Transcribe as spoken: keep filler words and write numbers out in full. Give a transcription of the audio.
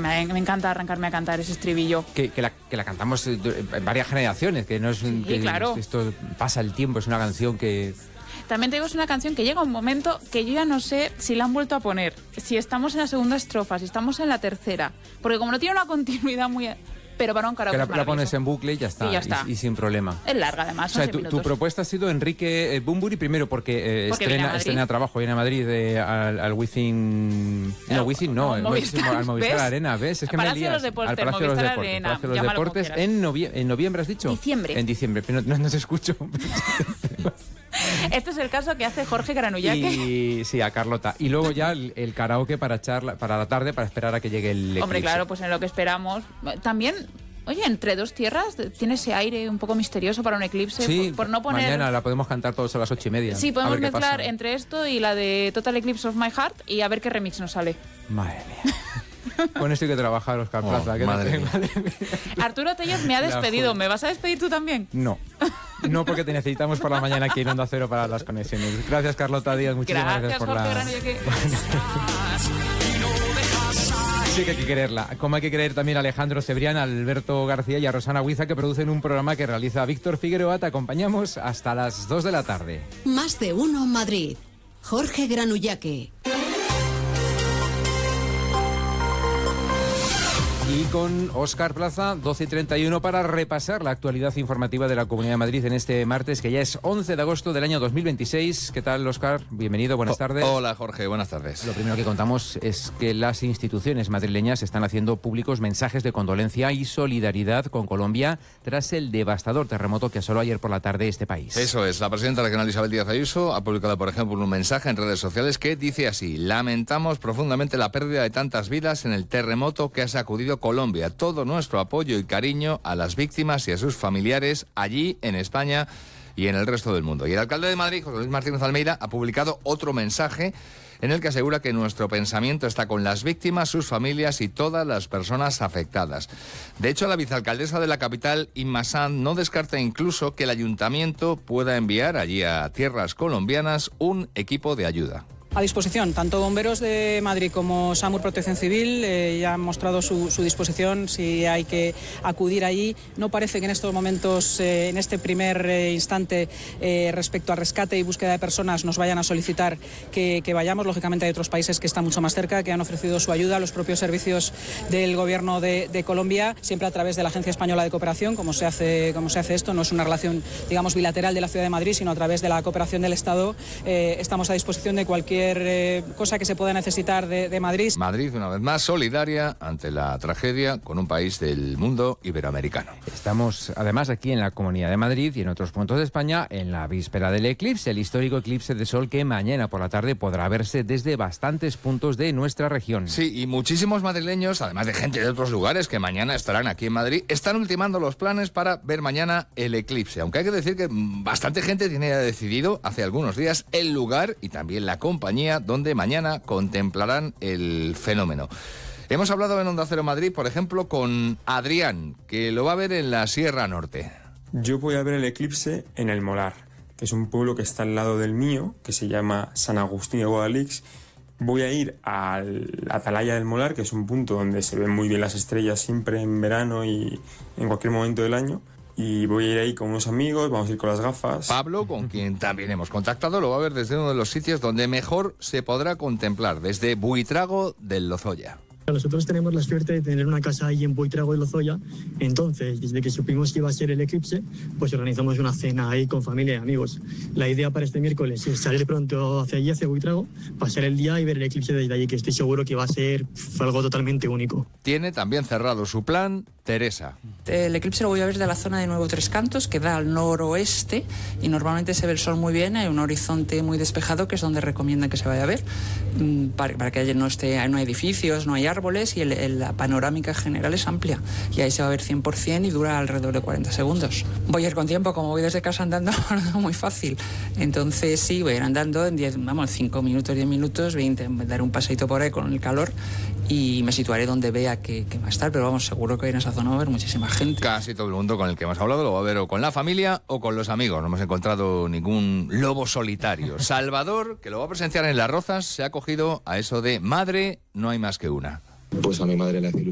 me, me encanta arrancarme a cantar ese estribillo. Que, que, la, que la cantamos en varias generaciones, que no es sí, que claro. Esto pasa el tiempo, es una canción que... También te digo, es una canción que llega un momento que yo ya no sé si la han vuelto a poner, si estamos en la segunda estrofa, si estamos en la tercera, porque como no tiene una continuidad muy... Pero para un karaoke que la, la pones en bucle y ya está, y, ya está. Y, y sin problema. Es larga, además. O sea, tu, tu propuesta ha sido Enrique Bunbury, primero porque, eh, porque estrena, estrena trabajo, viene a Madrid eh, al, al Wizzing... No, Wizzing no, no Movistar, al Movistar Arena, ¿ves? Es que Palacio me lías. de los Deportes, al Palacio de los Deportes, Arena, Palacio de los Deportes en, novie en noviembre, ¿has dicho? Diciembre. En diciembre, pero no, no, no te escucho. Este es el caso que hace Jorge Granullaque. Y sí, a Carlota. Y luego ya el, el karaoke para echar para la tarde, para esperar a que llegue el eclipse. Hombre, claro, pues en lo que esperamos. También... Oye, Entre dos tierras tiene ese aire un poco misterioso para un eclipse. Sí, por, por no poner... mañana la podemos cantar todos a las ocho y media. Sí, podemos mezclar pasa. entre esto y la de Total Eclipse of My Heart y a ver qué remix nos sale. Madre mía. Con esto hay que trabajar, Óscar oh, Plaza. Que madre, no, madre mía. Arturo Tellez me ha despedido. ¿Me vas a despedir tú también? No. No, porque te necesitamos por la mañana aquí en Onda Cero para las conexiones. Gracias, Carlota Díaz. Muchísimas gracias, gracias por Jorge la... Sí que hay que quererla. Como hay que querer también a Alejandro Cebrián, a Alberto García y a Rosana Huiza, que producen un programa que realiza Víctor Figueroa. Te acompañamos hasta las dos de la tarde. Más de uno Madrid. Jorge Granullaque. Y con Óscar Plaza, doce y treinta y uno, para repasar la actualidad informativa de la Comunidad de Madrid en este martes, que ya es once de agosto del año dos mil veintiséis. ¿Qué tal, Óscar? Bienvenido, buenas tardes. Hola, Jorge, buenas tardes. Lo primero que contamos es que las instituciones madrileñas están haciendo públicos mensajes de condolencia y solidaridad con Colombia tras el devastador terremoto que asoló ayer por la tarde este país. Eso es, la presidenta regional Isabel Díaz Ayuso ha publicado, por ejemplo, un mensaje en redes sociales que dice así: lamentamos profundamente la pérdida de tantas vidas en el terremoto que ha sacudido Colombia. Todo nuestro apoyo y cariño a las víctimas y a sus familiares allí en España y en el resto del mundo. Y el alcalde de Madrid, José Luis Martínez Almeida, ha publicado otro mensaje en el que asegura que nuestro pensamiento está con las víctimas, sus familias y todas las personas afectadas. De hecho, la vicealcaldesa de la capital, Inma Sanz, no descarta incluso que el ayuntamiento pueda enviar allí a tierras colombianas un equipo de ayuda. A disposición, tanto Bomberos de Madrid como SAMUR Protección Civil eh, ya han mostrado su, su disposición si hay que acudir allí. No parece que en estos momentos, eh, en este primer eh, instante, eh, respecto a rescate y búsqueda de personas, nos vayan a solicitar que, que vayamos. Lógicamente hay otros países que están mucho más cerca, que han ofrecido su ayuda, los propios servicios del Gobierno de, de Colombia, siempre a través de la Agencia Española de Cooperación, como se hace, como se hace esto. No es una relación, digamos, bilateral de la Ciudad de Madrid, sino a través de la cooperación del Estado. Eh, estamos a disposición de cualquier Eh, cosa que se pueda necesitar de, de Madrid. Madrid, una vez más, solidaria ante la tragedia con un país del mundo iberoamericano. Estamos, además, aquí en la Comunidad de Madrid y en otros puntos de España, en la víspera del eclipse, el histórico eclipse de sol que mañana por la tarde podrá verse desde bastantes puntos de nuestra región. Sí, y muchísimos madrileños, además de gente de otros lugares que mañana estarán aquí en Madrid, están ultimando los planes para ver mañana el eclipse. Aunque hay que decir que bastante gente tiene ya decidido hace algunos días el lugar y también la compañía donde mañana contemplarán el fenómeno. Hemos hablado en Onda Cero Madrid, por ejemplo, con Adrián, que lo va a ver en la Sierra Norte. Yo voy a ver el eclipse en El Molar, que es un pueblo que está al lado del mío, que se llama San Agustín de Guadalix. Voy a ir a la Atalaya del Molar, que es un punto donde se ven muy bien las estrellas siempre en verano y en cualquier momento del año. Y voy a ir ahí con unos amigos, vamos a ir con las gafas. Pablo, con quien también hemos contactado, lo va a ver desde uno de los sitios donde mejor se podrá contemplar, desde Buitrago del Lozoya. Nosotros tenemos la suerte de tener una casa ahí en Buitrago de Lozoya, entonces, desde que supimos que iba a ser el eclipse, pues organizamos una cena ahí con familia y amigos. La idea para este miércoles es salir pronto hacia allí, hacia Buitrago, pasar el día y ver el eclipse desde allí, que estoy seguro que va a ser algo totalmente único. Tiene también cerrado su plan Teresa. El eclipse lo voy a ver de la zona de Nuevo Tres Cantos, que da al noroeste, y normalmente se ve el sol muy bien, hay un horizonte muy despejado, que es donde recomiendan que se vaya a ver, para, para que no, esté, no hay edificios, no hay árboles, y el, el, la panorámica general es amplia, y ahí se va a ver cien por ciento y dura alrededor de cuarenta segundos. Voy a ir con tiempo, como voy desde casa andando, muy fácil, entonces sí, voy a ir andando en diez, vamos, cinco minutos, diez minutos, veinte, daré un paseito por ahí con el calor, y me situaré donde vea que, que va a estar, pero vamos, seguro que en esa zona va a haber muchísima gente. Casi todo el mundo con el que hemos hablado lo va a ver o con la familia o con los amigos. No hemos encontrado ningún lobo solitario. Salvador, que lo va a presenciar en Las Rozas, se ha cogido a eso de madre, no hay más que una. Pues a mi madre le hace ilusión